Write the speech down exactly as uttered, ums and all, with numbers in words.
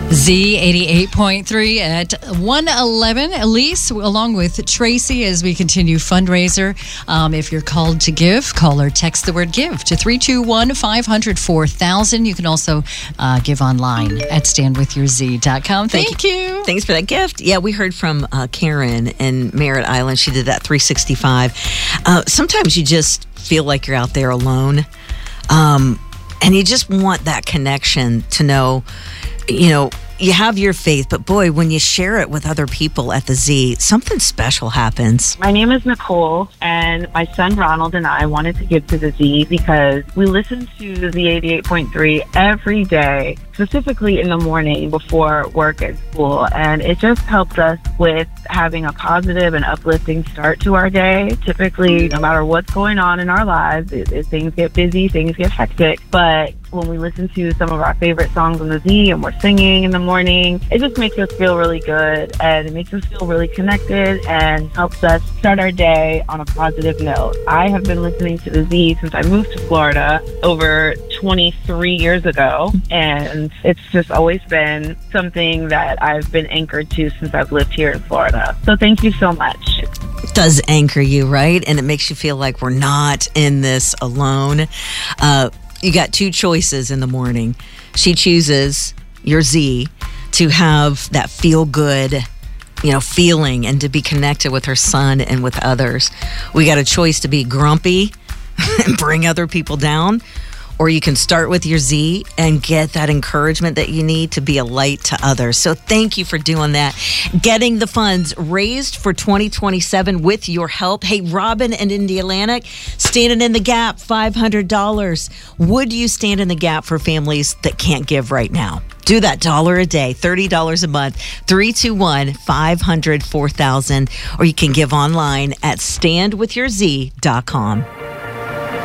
Z eighty-eight point three at one eleven. Elise, along with Tracy, as we continue fundraiser. Um, if you're called to give, call or text the word give to three two one, five hundred, four thousand. You can also uh, give online at stand with your z dot com. Thank, Thank you. you. Thanks for that gift. Yeah, we heard from uh, Karen in Merritt Island. She did that three sixty-five. Uh, sometimes you just feel like you're out there alone. Um, and you just want that connection to know, you know, you have your faith, but boy, when you share it with other people at the Z, something special happens. My name is Nicole, and my son Ronald and I wanted to give to the Z because we listen to Z eighty-eight point three every day, specifically in the morning before work and school, and it just helps us with having a positive and uplifting start to our day. Typically, no matter what's going on in our lives, it, it, things get busy, things get hectic, but when we listen to some of our favorite songs on the Z and we're singing in the morning, it just makes us feel really good, and it makes us feel really connected and helps us start our day on a positive note. I have been listening to the Z since I moved to Florida over twenty-three years ago, and it's just always been something that I've been anchored to since I've lived here in Florida. So thank you so much. It does anchor you, right? And it makes you feel like we're not in this alone. Uh, you got two choices in the morning. She chooses your Z to have that feel good, you know, feeling and to be connected with her son and with others. We got a choice to be grumpy and bring other people down, or you can start with your Z and get that encouragement that you need to be a light to others. So thank you for doing that. Getting the funds raised for twenty twenty-seven with your help. Hey, Robin and Indialantic, standing in the gap, five hundred dollars. Would you stand in the gap for families that can't give right now? Do that dollar a day, thirty dollars a month, three two one, five hundred, four thousand, or you can give online at stand with your z dot com.